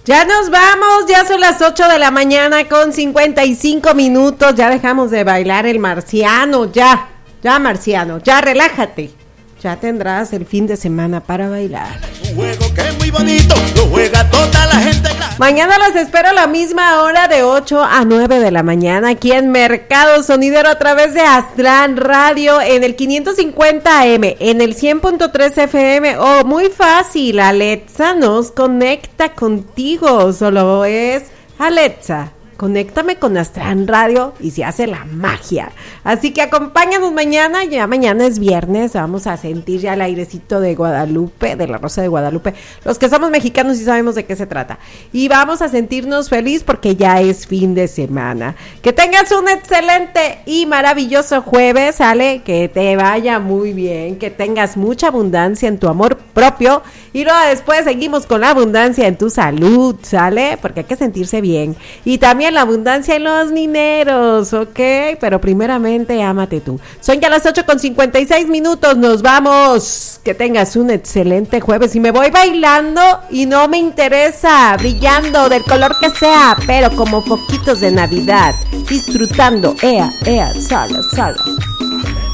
Ya nos vamos, ya son las 8 de la mañana con 55 minutos, ya dejamos de bailar el marciano, ya marciano, ya relájate, ya tendrás el fin de semana para bailar. Un juego que es muy bonito, lo juega toda la gente. Mañana las espero a la misma hora de 8 a 9 de la mañana aquí en Mercado Sonidero a través de Aztlán Radio en el 550 AM, en el 100.3 FM o muy fácil, Alexa nos conecta contigo, solo es Alexa. Conéctame con Aztlán Radio y se hace la magia. Así que acompáñanos mañana, ya mañana es viernes, vamos a sentir ya el airecito de Guadalupe, de la Rosa de Guadalupe. Los que somos mexicanos sí sabemos de qué se trata. Y vamos a sentirnos feliz porque ya es fin de semana. Que tengas un excelente y maravilloso jueves, ¿sale? Que te vaya muy bien, que tengas mucha abundancia en tu amor propio. Y luego después seguimos con la abundancia en tu salud, ¿sale? Porque hay que sentirse bien. Y también la abundancia en los dineros, ¿ok? Pero primeramente, ámate tú. Son ya las 8:56 minutos, nos vamos. Que tengas un excelente jueves. Y me voy bailando y no me interesa, brillando del color que sea, pero como foquitos de Navidad, disfrutando, solo.